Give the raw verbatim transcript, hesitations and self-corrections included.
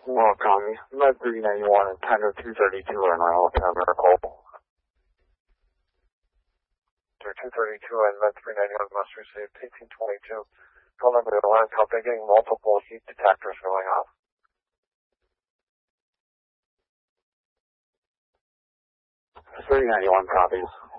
Welcome. Med three ninety-one and Tango two thirty-two are in Royal Miracle. two thirty-two and Med three ninety-one must receive eighteen twenty-two. Call number one, copy, getting multiple heat detectors going off. three ninety-one copies.